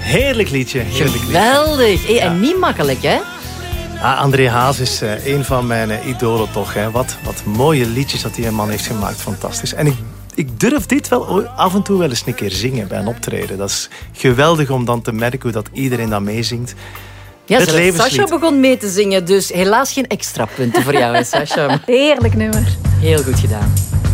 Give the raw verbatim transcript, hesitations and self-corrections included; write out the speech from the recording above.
Heerlijk liedje. Heerlijk liedje. Geweldig. Hey, en Ja. niet makkelijk, hè? Ah, André Haas is uh, een van mijn uh, idolen toch. Hè. Wat, wat mooie liedjes dat die man heeft gemaakt. Fantastisch. En ik, ik durf dit wel af en toe wel eens een keer zingen bij een optreden. Dat is geweldig om dan te merken hoe dat iedereen dat meezingt. Ja, Het zelfs levenslied. Sascha begon mee te zingen, dus helaas geen extra punten voor jou, hè, Sascha. Heerlijk nummer. Heel goed gedaan.